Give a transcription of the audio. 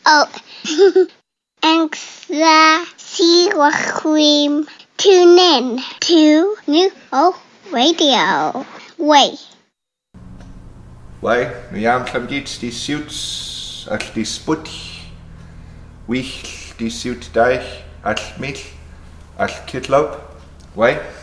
Oh. Angsa Siwachwim. Tune in to New Hope Radio. Way. Way, Niam Klamgits, die suits, at die sput. Wich, die suit die, at mil, at kitlob. Way.